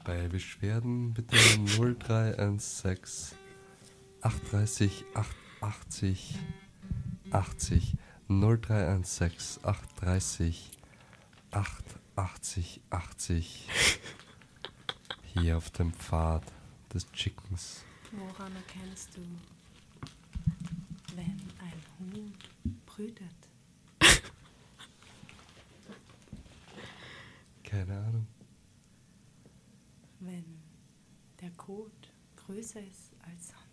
Bei Beschwerden bitte 0316 830 880 80 0316 830 880 80 hier auf dem Pfad des Chickens. Woran erkennst du, wenn ein Huhn brütet? Keine Ahnung. Wenn der Kot größer ist als